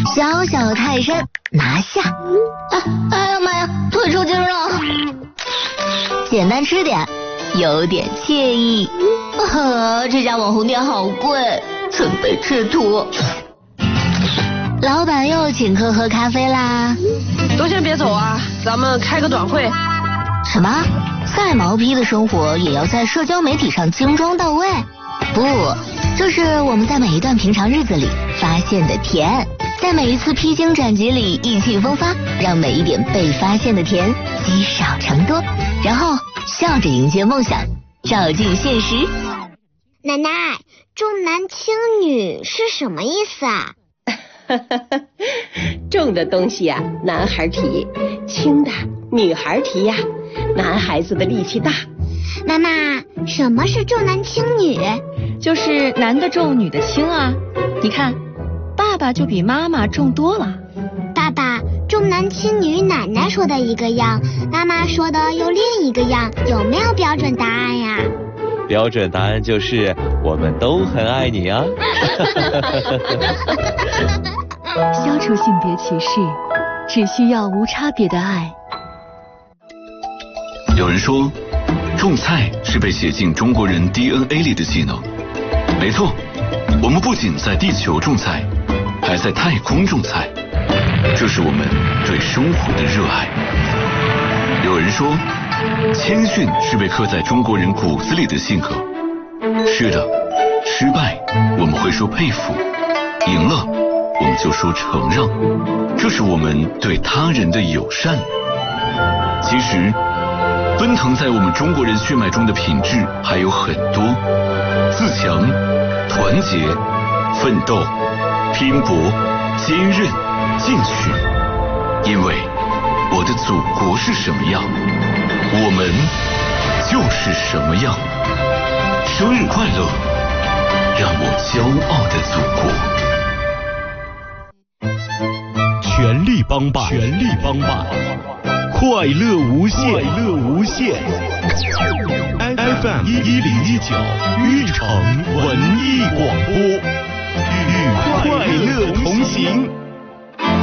小小泰山拿下。哎呀妈呀，腿抽筋了。简单吃点，有点惬意。这家网红店好贵，准备吃土。老板又请客喝咖啡啦。 都先别走啊，咱们开个短会。 什么？赛毛坯的生活也要在社交媒体上精装到位？不，这是我们在每一段平常日子里发现的甜，在每一次披荆斩棘里意气风发，让每一点被发现的甜积少成多，然后笑着迎接梦想，照进现实。 奶奶，重男轻女是什么意思啊？ 重的东西呀，男孩提；轻的女孩提呀。男孩子的力气大。 妈妈，什么是重男轻女？ 就是男的重，女的轻啊。你看，爸爸就比妈妈重多了。 爸爸，重男轻女，奶奶说的一个样，妈妈说的又另一个样，有没有标准答案呀？ 标准答案就是我们都很爱你啊。 消除性别歧视，只需要无差别的爱。 有人说，种菜是被写进中国人 DNA 里的技能。没错，我们不仅在地球种菜，还在太空种菜，这是我们对生活的热爱。有人说，谦逊是被刻在中国人骨子里的性格。是的，失败我们会说佩服，赢了我们就说承让，这是我们对他人的友善。其实奔腾在我们中国人血脉中的品质还有很多：自强、团结、奋斗、拼搏、坚韧、进取。因为我的祖国是什么样，我们就是什么样。生日快乐，让我骄傲的祖国！ 全力帮办，全力帮办，快乐无限，快乐无限。FM 1019玉城文艺广播，与快乐同行。